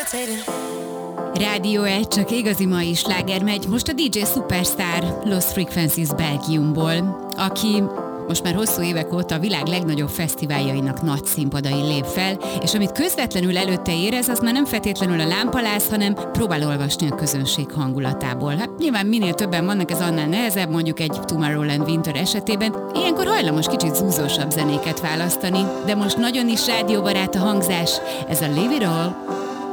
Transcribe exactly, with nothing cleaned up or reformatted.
Rádió egy, csak igazi mai sláger megy. Most a dé dzsé Superstar Lost Frequencies Belgiumból, aki most már hosszú évek óta a világ legnagyobb fesztiváljainak nagy színpadai lép fel, és amit közvetlenül előtte érez, az már nem feltétlenül a lámpaláz, hanem próbál olvasni a közönség hangulatából. Hát nyilván minél többen vannak, ez annál nehezebb, mondjuk egy Tomorrowland Winter esetében. Ilyenkor hajlamos kicsit zúzósabb zenéket választani, de most nagyon is rádióbarát a hangzás. Ez a Leave It All